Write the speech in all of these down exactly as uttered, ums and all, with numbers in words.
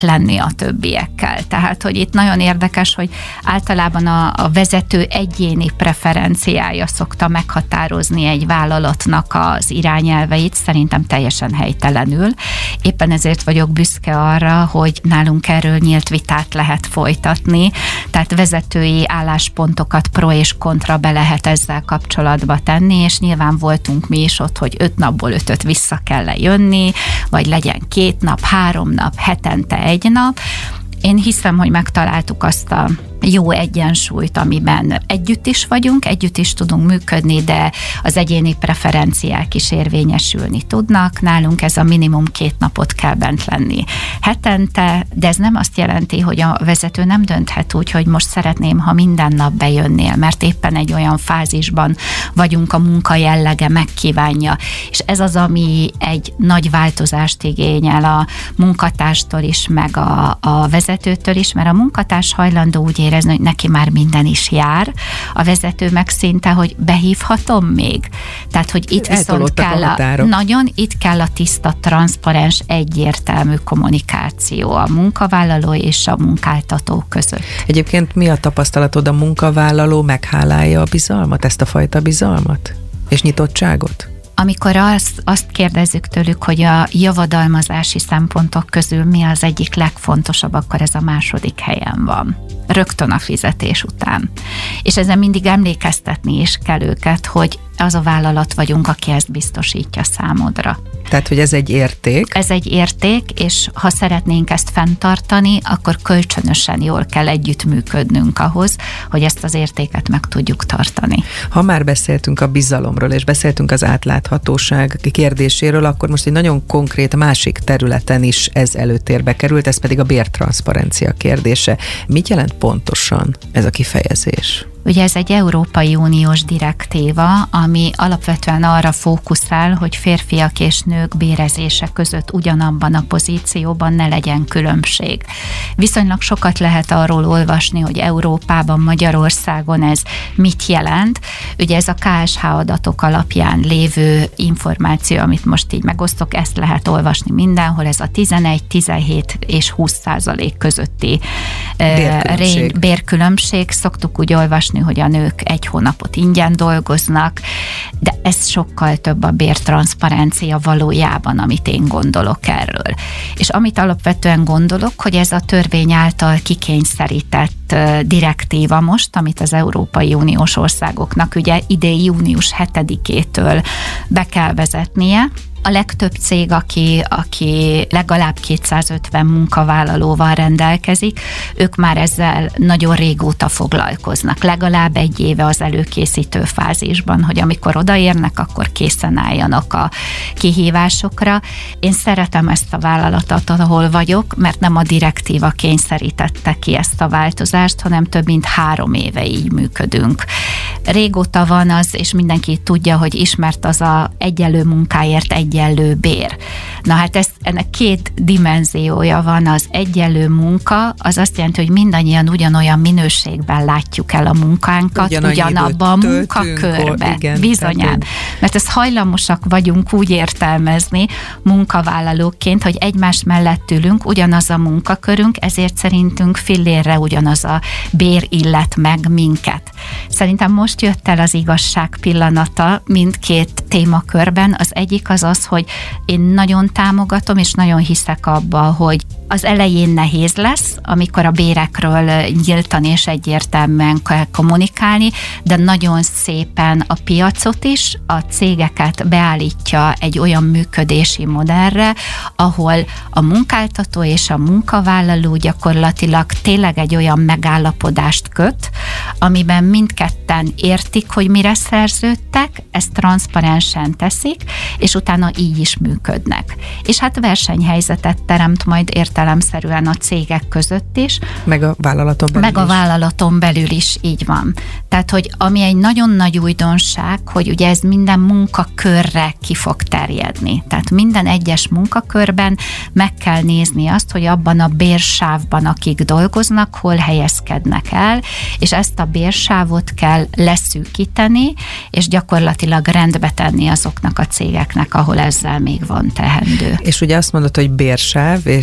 lenni a többiekkel. Tehát, hogy itt nagyon érdekes, hogy általában a, a vezető egyéni preferenciája szokta meghatározni egy vállalatnak az irányelveit, szerintem teljesen helytelenül. Éppen ezért vagyok büszke arra, hogy nálunk erről nyílt vitát lehet folytatni, tehát vezetői álláspontokat pro és kontra be lehet ezzel kapcsolatba tenni, és nyilván voltunk mi is ott, hogy öt napból ötöt vissza kell jönni, vagy legyen két nap, három nap, hetente egy nap. Én hiszem, hogy megtaláltuk azt a jó egyensúlyt, amiben együtt is vagyunk, együtt is tudunk működni, de az egyéni preferenciák is érvényesülni tudnak. Nálunk ez a minimum két napot kell bent lenni hetente, de ez nem azt jelenti, hogy a vezető nem dönthet úgy, hogy most szeretném, ha minden nap bejönnél, mert éppen egy olyan fázisban vagyunk, a munka jellege megkívánja. És ez az, ami egy nagy változást igényel a munkatárstól is, meg a, a vezetőtől is, mert a munkatárs hajlandó úgy érezni, hogy neki már minden is jár, a vezető meg szinte, hogy behívhatom még. Tehát, hogy itt viszont kell a, nagyon, itt kell a tiszta, transzparens, egyértelmű kommunikáció a munkavállaló és a munkáltató között. Egyébként mi a tapasztalatod, a munkavállaló meghálálja a bizalmat, ezt a fajta bizalmat és nyitottságot? Amikor azt, azt kérdezzük tőlük, hogy a javadalmazási szempontok közül mi az egyik legfontosabb, akkor ez a második helyen van. Rögtön a fizetés után. És ezen mindig emlékeztetni is kell őket, hogy az a vállalat vagyunk, aki ezt biztosítja számodra. Tehát, hogy ez egy érték? Ez egy érték, és ha szeretnénk ezt fenntartani, akkor kölcsönösen jól kell együttműködnünk ahhoz, hogy ezt az értéket meg tudjuk tartani. Ha már beszéltünk a bizalomról, és beszéltünk az átláthatóság kérdéséről, akkor most egy nagyon konkrét másik területen is ez előtérbe került, ez pedig a bértranszparencia kérdése. Mit jelent pontosan ez a kifejezés? Ugye ez egy Európai Uniós direktíva, ami alapvetően arra fókuszál, hogy férfiak és nők bérezése között ugyanabban a pozícióban ne legyen különbség. Viszonylag sokat lehet arról olvasni, hogy Európában, Magyarországon ez mit jelent. Ugye ez a ká es há adatok alapján lévő információ, amit most így megosztok, ezt lehet olvasni mindenhol, ez a tizenegy, tizenhét és húsz százalék közötti bérkülönbség. bérkülönbség. Szoktuk úgy olvasni, hogy a nők egy hónapot ingyen dolgoznak, de ez sokkal több a bértranszparencia valójában, amit én gondolok erről. És amit alapvetően gondolok, hogy ez a törvény által kikényszerített direktíva most, amit az Európai Uniós országoknak ugye idén június hetedikétől be kell vezetnie. A legtöbb cég, aki, aki legalább kétszázötven munkavállalóval rendelkezik, ők már ezzel nagyon régóta foglalkoznak. Legalább egy éve az előkészítő fázisban, hogy amikor odaérnek, akkor készen álljanak a kihívásokra. Én szeretem ezt a vállalatot, ahol vagyok, mert nem a direktíva kényszerítette ki ezt a változást, hanem több mint három éve így működünk. Régóta van az, és mindenki tudja, hogy ismert az a egyenlő munkáért egyenlő bér. Na hát ez, ennek két dimenziója van, az egyenlő munka, az azt jelenti, hogy mindannyian ugyanolyan minőségben látjuk el a munkánkat, Ugyanannyi ugyanabba a munkakörbe. Bizonyán. Mert ezt hajlamosak vagyunk úgy értelmezni munkavállalóként, hogy egymás mellett ülünk, ugyanaz a munkakörünk, ezért szerintünk fillérre ugyanaz a bér illet meg minket. Szerintem most jött el az igazság pillanata mindkét témakörben. Az egyik az az, hogy én nagyon támogatom, és nagyon hiszek abba, hogy az elején nehéz lesz, amikor a bérekről nyíltan és egyértelműen kell kommunikálni, de nagyon szépen a piacot is, a cégeket beállítja egy olyan működési modellre, ahol a munkáltató és a munkavállaló gyakorlatilag tényleg egy olyan megállapodást köt, amiben mindketten értik, hogy mire szerződtek, ezt transzparensen teszik, és utána így is működnek. És hát versenyhelyzetet teremt majd értelemszerűen a cégek között is. Meg a vállalaton belül Meg a vállalaton belül is, így van. Tehát, hogy ami egy nagyon nagy újdonság, hogy ugye ez minden munkakörre ki fog terjedni. Tehát minden egyes munkakörben meg kell nézni azt, hogy abban a bérsávban, akik dolgoznak, hol helyezkednek el, és ezt a bérsávot kell leszűkíteni, és gyakorlatilag rendbe tenni azoknak a cégeknek, ahol ezzel még van teendő. És ugye azt mondod, hogy bérsáv, és egy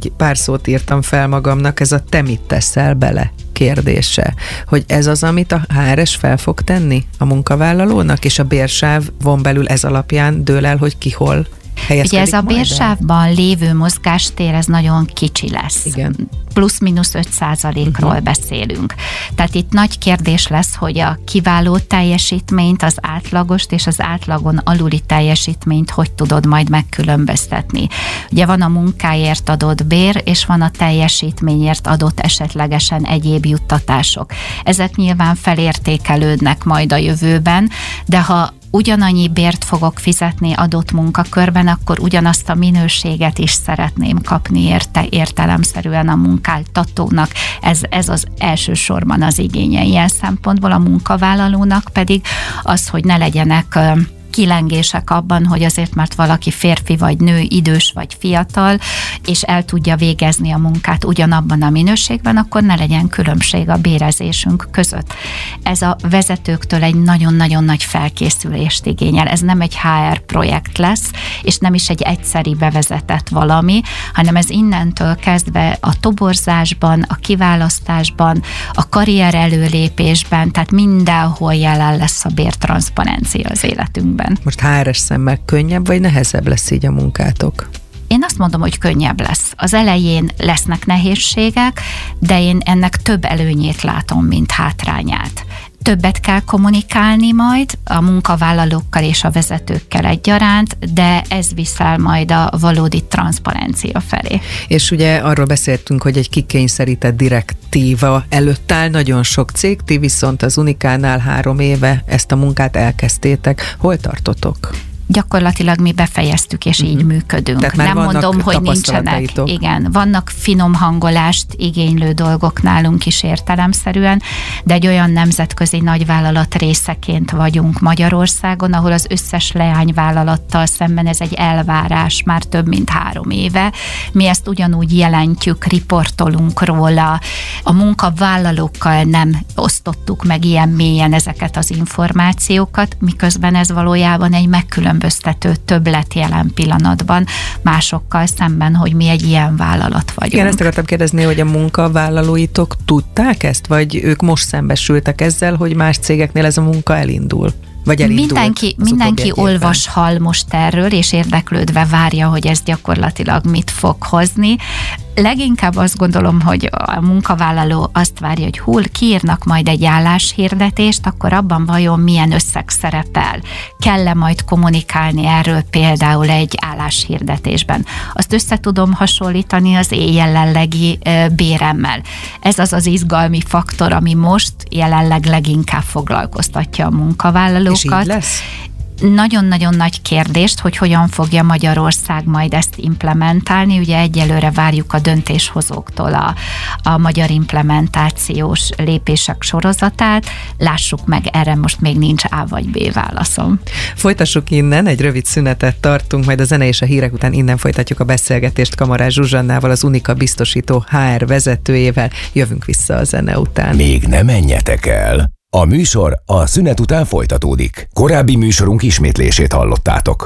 így pár szót írtam fel magamnak, ez a te mit teszel bele kérdése, hogy ez az, amit a há er es fel fog tenni a munkavállalónak, és a bérsáv von belül ez alapján dől el, hogy ki hol Ugye ez a bérsávban lévő mozgástér, ez nagyon kicsi lesz. Igen. Plusz-minusz öt százalékról uh-huh. beszélünk. Tehát itt nagy kérdés lesz, hogy a kiváló teljesítményt, az átlagost és az átlagon aluli teljesítményt hogy tudod majd megkülönböztetni. Ugye van a munkáért adott bér, és van a teljesítményért adott esetlegesen egyéb juttatások. Ezek nyilván felértékelődnek majd a jövőben, de ha ugyanannyi bért fogok fizetni adott munkakörben, akkor ugyanazt a minőséget is szeretném kapni érte, értelemszerűen a munkáltatónak. Ez, ez az elsősorban az igénye ilyen szempontból, a munkavállalónak pedig az, hogy ne legyenek kilengések abban, hogy azért, mert valaki férfi vagy nő, idős vagy fiatal, és el tudja végezni a munkát ugyanabban a minőségben, akkor ne legyen különbség a bérezésünk között. Ez a vezetőktől egy nagyon-nagyon nagy felkészülést igényel. Ez nem egy há er projekt lesz, és nem is egy egyszeri bevezetett valami, hanem ez innentől kezdve a toborzásban, a kiválasztásban, a karrier előlépésben, tehát mindenhol jelen lesz a bértranszparencia az életünkben. Most há er es szemmel könnyebb vagy nehezebb lesz így a munkátok? Én azt mondom, hogy könnyebb lesz. Az elején lesznek nehézségek, de én ennek több előnyét látom, mint hátrányát. Többet kell kommunikálni majd a munkavállalókkal és a vezetőkkel egyaránt, de ez viszel majd a valódi transzparencia felé. És ugye arról beszéltünk, hogy egy kikényszerített direktíva előtt áll nagyon sok cég, ti viszont az Unikánál három éve ezt a munkát elkezdtétek. Hol tartotok? Gyakorlatilag mi befejeztük, és uh-huh. így működünk. Nem mondom, hogy nincsenek. Igen, vannak finom hangolást igénylő dolgok nálunk is értelemszerűen, de egy olyan nemzetközi nagyvállalat részeként vagyunk Magyarországon, ahol az összes leányvállalattal szemben ez egy elvárás már több mint három éve. Mi ezt ugyanúgy jelentjük, riportolunk róla. A munkavállalókkal nem osztottuk meg ilyen mélyen ezeket az információkat, miközben ez valójában egy megkülönböztető többlet jelen pillanatban másokkal szemben, hogy mi egy ilyen vállalat vagyunk. Igen, ezt akartam kérdezni, hogy a munkavállalóitok tudták ezt, vagy ők most szembesültek ezzel, hogy más cégeknél ez a munka elindul? Vagy elindult? Mindenki, mindenki olvashal most erről, és érdeklődve várja, hogy ez gyakorlatilag mit fog hozni. Leginkább azt gondolom, hogy a munkavállaló azt várja, hogy hol kiírnak majd egy álláshirdetést, akkor abban vajon milyen összeg szerepel. Kell-e majd kommunikálni erről például egy álláshirdetésben? Azt össze tudom hasonlítani az én jelenlegi béremmel. Ez az az izgalmi faktor, ami most jelenleg leginkább foglalkoztatja a munkavállalókat. És így lesz? Nagyon-nagyon nagy kérdést, hogy hogyan fogja Magyarország majd ezt implementálni. Ugye egyelőre várjuk a döntéshozóktól a, a magyar implementációs lépések sorozatát. Lássuk meg, erre most még nincs A vagy B válaszom. Folytassuk innen, egy rövid szünetet tartunk, majd a zene és a hírek után innen folytatjuk a beszélgetést Kamarás Zsuzsannával, az Unika biztosító há er vezetőjével. Jövünk vissza a zene után. Még ne menjetek el! A műsor a szünet után folytatódik. Korábbi műsorunk ismétlését hallottátok.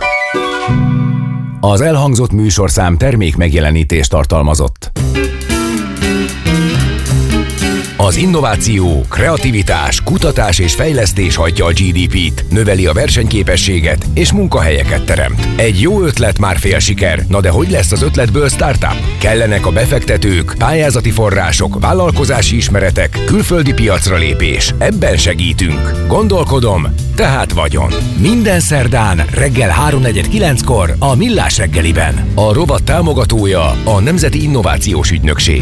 Az elhangzott műsorszám termék megjelenítést tartalmazott. Az innováció, kreativitás, kutatás és fejlesztés hajtja a gé dé pét, növeli a versenyképességet és munkahelyeket teremt. Egy jó ötlet már fél siker, na de hogy lesz az ötletből startup? Kellenek a befektetők, pályázati források, vállalkozási ismeretek, külföldi piacra lépés. Ebben segítünk. Gondolkodom, tehát vagyon. Minden szerdán reggel háromnegyed kilenckor a Millás reggeliben. A rovat támogatója a Nemzeti Innovációs Ügynökség.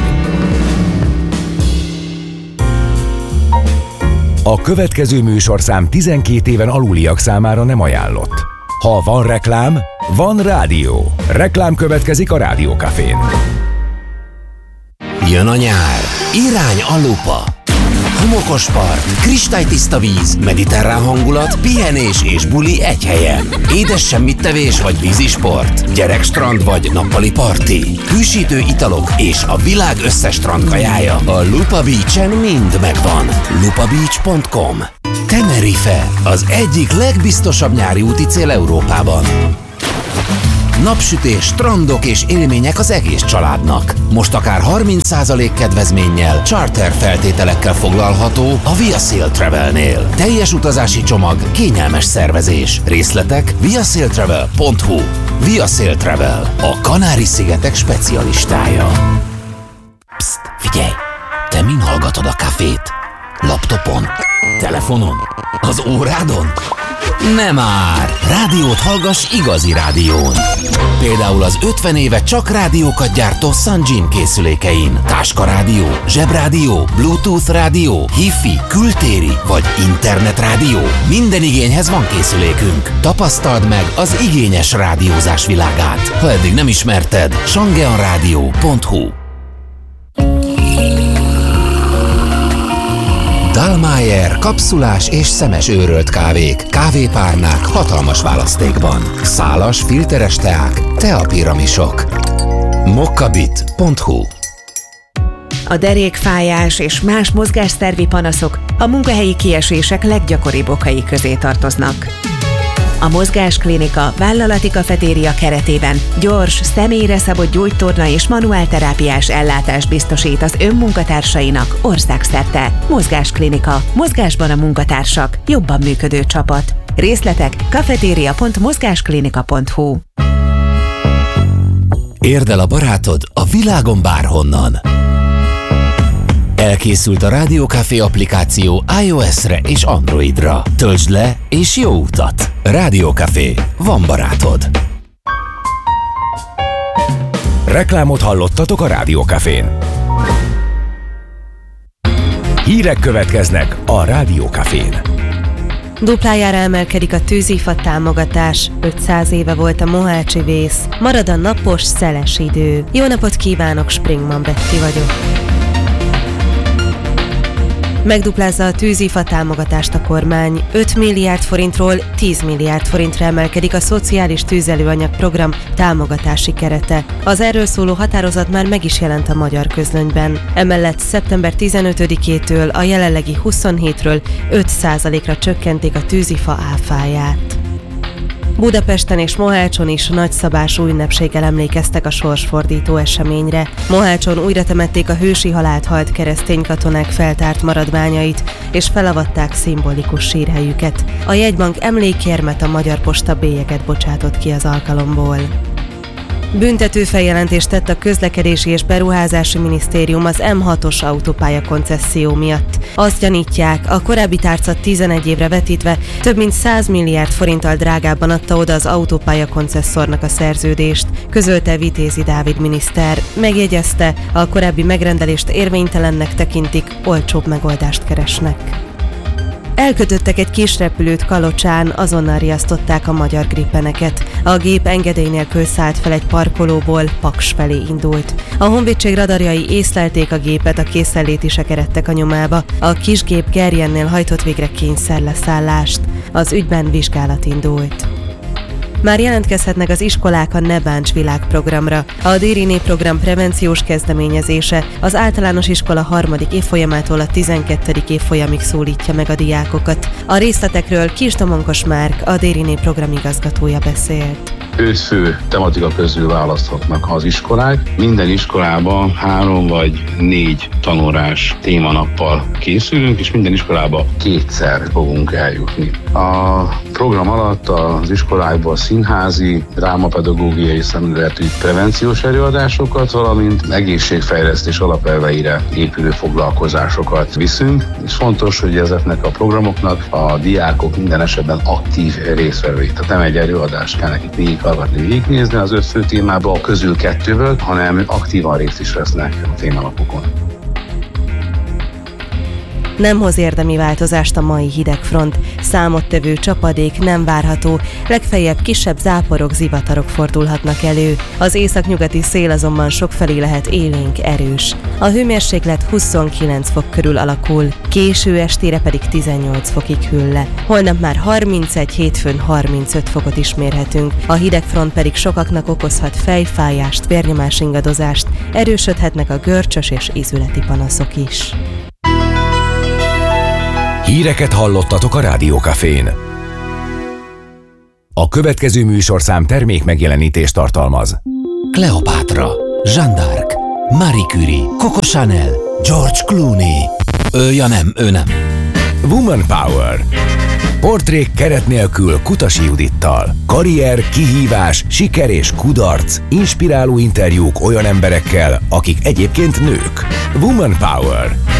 A következő műsorszám tizenkét éven aluliak számára nem ajánlott. Ha van reklám, van rádió. Reklám következik a Rádiókafén. Jön a nyár. Irány a Lupa. Homokos part, kristálytiszta víz, mediterrán hangulat, pihenés és buli egy helyen. Édes semmittevés vagy vízisport, gyerekstrand vagy nappali parti, hűsítő italok és a világ összes strandkajája. A Lupa Beach-en mind megvan. lupa beach pont com. Tenerife, az egyik legbiztosabb nyári úti cél Európában. napsütés, strandok és élmények az egész családnak. Most akár harminc százalék kedvezménnyel, charter feltételekkel foglalható a ViaSail Travelnél. Teljes utazási csomag, kényelmes szervezés. Részletek viasailtravel pont hu. ViaSail Travel, a Kanári-szigetek specialistája. Psst, figyelj! Te min hallgatod a kafét? Laptopon? Telefonon? Az órádon? Nem már! Rádiót hallgass igazi rádión. Például az ötven éve csak rádiókat gyártó Sunjin készülékein. Táskarádió, zsebrádió, Bluetooth rádió, Hi-Fi, kültéri vagy internetrádió. Minden igényhez van készülékünk. Tapasztald meg az igényes rádiózás világát. Ha eddig nem ismerted, shangeanradio pont hu. Dallmayr kapszulás és szemes őrölt kávék, kávépárnák hatalmas választékban. Szálas, filteres teák, teapiramisok. mokkabit pont hu. A derékfájás és más mozgásszervi panaszok a munkahelyi kiesések leggyakoribb okai közé tartoznak. A Mozgásklinika vállalati kafetéria keretében gyors, személyre szabott gyógytorna és manuálterápiás ellátást biztosít az önmunkatársainak országszerte. Mozgásklinika. Mozgásban a munkatársak. Jobban működő csapat. Részletek kafetéria pont mozgásklinika pont hu. Érd el a barátod a világon bárhonnan. Elkészült a Rádiókafé applikáció iOS-re és Androidra. Töltsd le és jó utat! Rádiókafé. Van barátod. Reklámot hallottatok a Rádiókafén. Hírek következnek a Rádiókafén. Duplájára emelkedik a tűzifa támogatás. ötszáz éve volt a mohácsi vész. Marad a napos, szeles idő. Jó napot kívánok, Springman Betty vagyok. Megduplázza a tűzifa támogatást a kormány. öt milliárd forintról tíz milliárd forintra emelkedik a szociális tűzelőanyag program támogatási kerete. Az erről szóló határozat már meg is jelent a magyar közlönyben. Emellett szeptember tizenötödikétől a jelenlegi huszonhétről öt százalékra csökkentik a tűzifa áfáját. Budapesten és Mohácson is nagyszabású ünnepséggel emlékeztek a sorsfordító eseményre. Mohácson újra temették a hősi halált halt keresztény katonák feltárt maradványait, és felavatták szimbolikus sírhelyüket. A jegybank emlékérmet, a Magyar Posta bélyeget bocsátott ki az alkalomból. Büntető feljelentést tett a Közlekedési és Beruházási Minisztérium az M hatos autópálya koncesszió miatt. Azt gyanítják, a korábbi tárca tizenegy évre vetítve több mint száz milliárd forinttal drágábban adta oda az autópálya koncesszornak a szerződést, közölte Vitézi Dávid miniszter. Megjegyezte, a korábbi megrendelést érvénytelennek tekintik, olcsóbb megoldást keresnek. Elkötöttek egy kis repülőt Kalocsán, azonnal riasztották a magyar Gripeneket. A gép engedély nélkül szállt fel egy parkolóból, Paks felé indult. A honvédség radarjai észlelték a gépet, a készenlétisek eredtek a nyomába. A kisgép Gerjennél hajtott végre kényszerleszállást. Az ügyben vizsgálat indult. Már jelentkezhetnek az iskolák a Ne Bánts világprogramra. A Dériné program prevenciós kezdeményezése az általános iskola harmadik évfolyamától a tizenkettedik évfolyamig szólítja meg a diákokat. A részletekről Kis Domonkos Márk, a Dériné program igazgatója beszélt. Öt fő tematika közül választhatnak az iskolák. Minden iskolában három vagy négy tanórás témanappal készülünk, és minden iskolába kétszer fogunk eljutni. A program alatt az iskolákban színházi, drámapedagógiai szemléletű prevenciós előadásokat, valamint egészségfejlesztés alapelveire épülő foglalkozásokat viszünk, és fontos, hogy ezeknek a programoknak a diákok minden esetben aktív résztvevői. Tehát nem egy előadást kell nekik végighallgatni, végignézni az öt fő témából, közül kettőből, hanem aktívan részt is vesznek a témanapokon. Nem hoz érdemi változást a mai hidegfront. Számottevő csapadék nem várható, legfeljebb kisebb záporok, zivatarok fordulhatnak elő. Az északnyugati szél azonban sokfelé lehet élénk, erős. A hőmérséklet huszonkilenc fok körül alakul, késő estére pedig tizennyolc fokig hűl le. Holnap már harmincegy, hétfőn harmincöt fokot is mérhetünk. A hidegfront pedig sokaknak okozhat fejfájást, vérnyomásingadozást, erősödhetnek a görcsös és ízületi panaszok is. Híreket hallottatok a Rádiókafén. A következő műsorszám termék megjelenítést tartalmaz. Kleopátra, Jeanne d'Arc, Marie Curie, Coco Chanel, George Clooney. Ő, ja nem, ő nem. Woman Power. Portrék keret nélkül Kutasi Judittal. Karrier, kihívás, siker és kudarc. Inspiráló interjúk olyan emberekkel, akik egyébként nők. Woman Power.